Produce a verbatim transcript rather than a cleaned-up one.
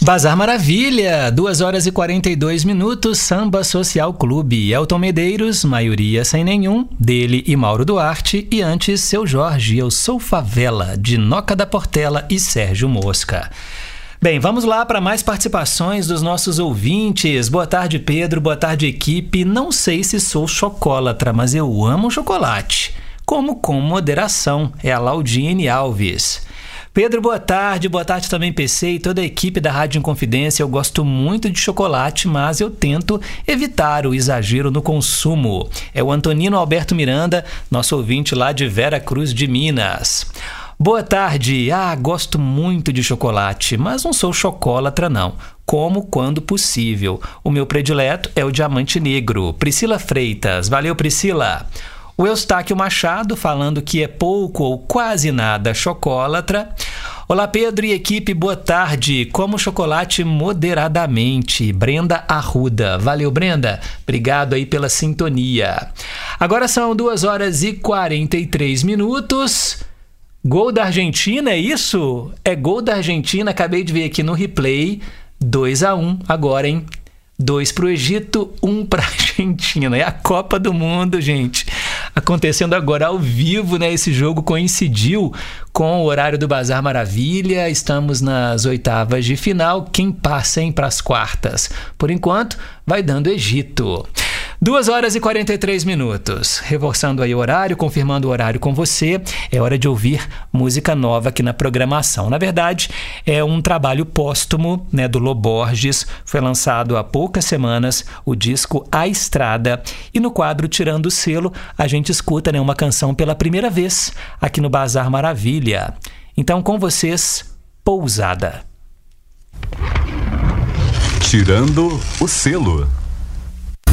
Bazar Maravilha, duas horas e quarenta e dois minutos, Samba Social Clube, Elton Medeiros, Maioria Sem Nenhum, dele e Mauro Duarte, e antes Seu Jorge, Eu Sou Favela, de Noca da Portela e Sérgio Mosca. Bem, vamos lá para mais participações dos nossos ouvintes. Boa tarde, Pedro, boa tarde, equipe. Não sei se sou chocolatra, mas eu amo chocolate. Como com moderação, é a Laudine Alves. Pedro, boa tarde, boa tarde também P C e toda a equipe da Rádio Inconfidência. Eu gosto muito de chocolate, mas eu tento evitar o exagero no consumo. É o Antonino Alberto Miranda, nosso ouvinte lá de Vera Cruz de Minas. Boa tarde, ah, gosto muito de chocolate, mas não sou chocólatra não. Como quando possível. O meu predileto é o diamante negro. Priscila Freitas, valeu Priscila. O Eustáquio Machado falando que é pouco ou quase nada chocolatra. Olá Pedro e equipe, boa tarde. Como chocolate moderadamente. Brenda Arruda. Valeu Brenda, obrigado aí pela sintonia. Agora são duas horas e quarenta e três minutos. Gol da Argentina, é isso? É gol da Argentina, acabei de ver aqui no replay. dois a um agora, hein? dois para o Egito, um para a Argentina. É a Copa do Mundo, gente. Acontecendo agora ao vivo, né? Esse jogo coincidiu com o horário do Bazar Maravilha. Estamos nas oitavas de final. Quem passa, hein, para as quartas? Por enquanto, vai dando Egito. duas horas e quarenta e três minutos. Reforçando aí o horário, confirmando o horário com você. É hora de ouvir música nova aqui na programação. Na verdade, é um trabalho póstumo, né, do Lô Borges. Foi lançado há poucas semanas o disco A Estrada. E no quadro Tirando o Selo, a gente escuta, né, uma canção pela primeira vez aqui no Bazar Maravilha. Então, com vocês, Pousada. Tirando o Selo.